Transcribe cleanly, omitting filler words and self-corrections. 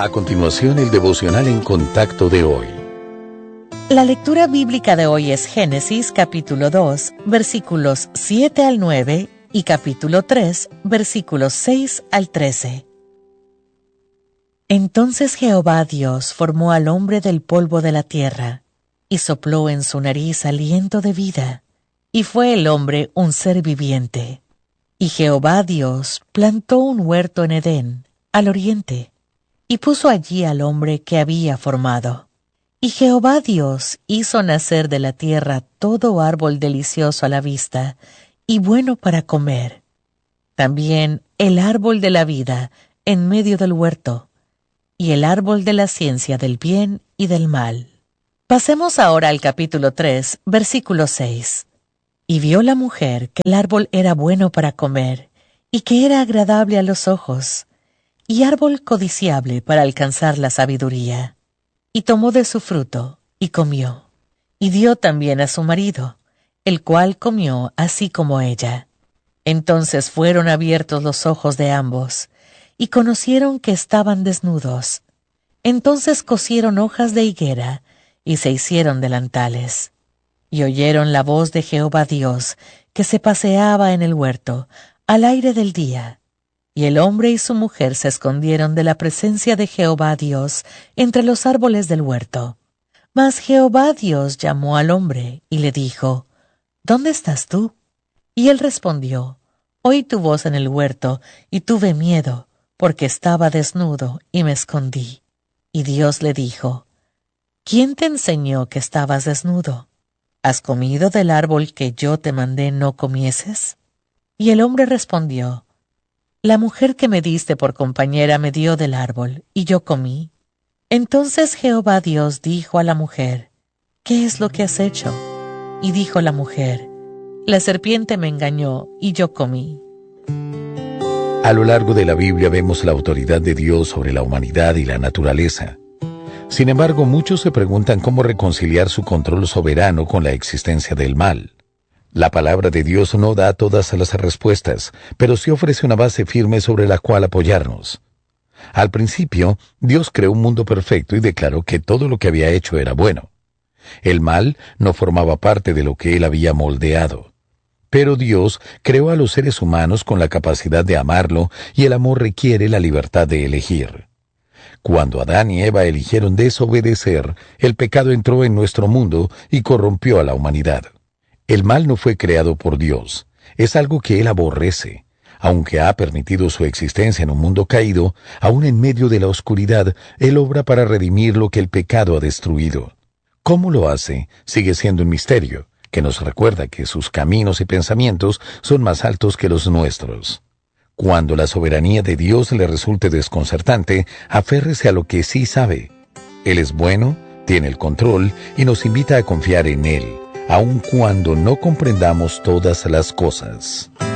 A continuación, el devocional en contacto de hoy. La lectura bíblica de hoy es Génesis capítulo 2, versículos 7 al 9 y capítulo 3, versículos 6 al 13. Entonces Jehová Dios formó al hombre del polvo de la tierra, y sopló en su nariz aliento de vida, y fue el hombre un ser viviente. Y Jehová Dios plantó un huerto en Edén, al oriente, y puso allí al hombre que había formado. Y Jehová Dios hizo nacer de la tierra todo árbol delicioso a la vista y bueno para comer. También el árbol de la vida en medio del huerto, y el árbol de la ciencia del bien y del mal. Pasemos ahora al capítulo 3, versículo 6. Y vio la mujer que el árbol era bueno para comer, y que era agradable a los ojos, y árbol codiciable para alcanzar la sabiduría. Y tomó de su fruto, y comió, y dio también a su marido, el cual comió así como ella. Entonces fueron abiertos los ojos de ambos, y conocieron que estaban desnudos. Entonces cosieron hojas de higuera, y se hicieron delantales. Y oyeron la voz de Jehová Dios, que se paseaba en el huerto, al aire del día. Y el hombre y su mujer se escondieron de la presencia de Jehová Dios entre los árboles del huerto. Mas Jehová Dios llamó al hombre y le dijo, ¿Dónde estás tú? Y él respondió, Oí tu voz en el huerto, y tuve miedo, porque estaba desnudo, y me escondí. Y Dios le dijo, ¿Quién te enseñó que estabas desnudo? ¿Has comido del árbol que yo te mandé no comieses? Y el hombre respondió, La mujer que me diste por compañera me dio del árbol, y yo comí. Entonces Jehová Dios dijo a la mujer, ¿Qué es lo que has hecho? Y dijo la mujer, La serpiente me engañó, y yo comí. A lo largo de la Biblia vemos la autoridad de Dios sobre la humanidad y la naturaleza. Sin embargo, muchos se preguntan cómo reconciliar su control soberano con la existencia del mal. La palabra de Dios no da todas las respuestas, pero sí ofrece una base firme sobre la cual apoyarnos. Al principio, Dios creó un mundo perfecto y declaró que todo lo que había hecho era bueno. El mal no formaba parte de lo que Él había moldeado. Pero Dios creó a los seres humanos con la capacidad de amarlo, y el amor requiere la libertad de elegir. Cuando Adán y Eva eligieron desobedecer, el pecado entró en nuestro mundo y corrompió a la humanidad. El mal no fue creado por Dios, es algo que Él aborrece. Aunque ha permitido su existencia en un mundo caído, aún en medio de la oscuridad, Él obra para redimir lo que el pecado ha destruido. ¿Cómo lo hace? Sigue siendo un misterio, que nos recuerda que sus caminos y pensamientos son más altos que los nuestros. Cuando la soberanía de Dios le resulte desconcertante, aférrese a lo que sí sabe. Él es bueno, tiene el control y nos invita a confiar en Él, aun cuando no comprendamos todas las cosas.